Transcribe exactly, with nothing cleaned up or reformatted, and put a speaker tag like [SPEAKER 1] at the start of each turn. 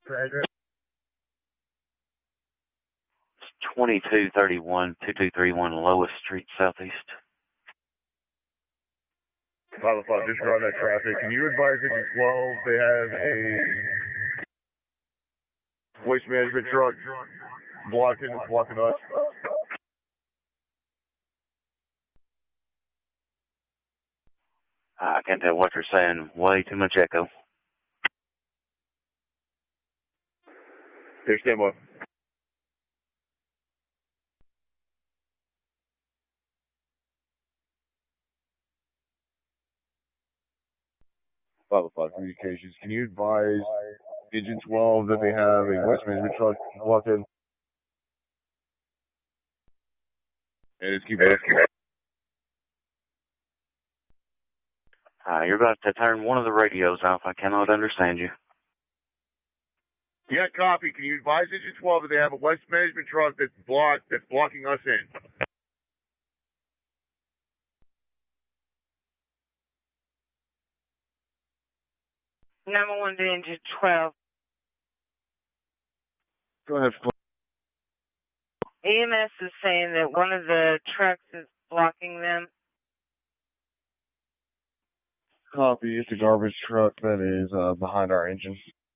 [SPEAKER 1] Address?
[SPEAKER 2] It's twenty-two thirty-one, two two three one Lois Street, Southeast.
[SPEAKER 1] five oh five, disregard that traffic. Can you advise Engine twelve they have a waste management truck blocking, blocking us?
[SPEAKER 2] I can't tell what you're saying. Way too much echo.
[SPEAKER 1] Here, stand by. five oh five communications. Can you advise Engine twelve that they have a waste management truck blocked in? And it's keep
[SPEAKER 2] Uh, you're about to turn one of the radios off. I cannot understand you.
[SPEAKER 1] Yeah, copy. Can you advise Engine twelve that they have a waste management truck that's blocked, that's blocking us in?
[SPEAKER 3] Number one to Engine twelve.
[SPEAKER 1] Go ahead.
[SPEAKER 3] E M S is saying that one of the trucks is blocking them.
[SPEAKER 1] Copy. It's a garbage truck that is uh, behind our engine.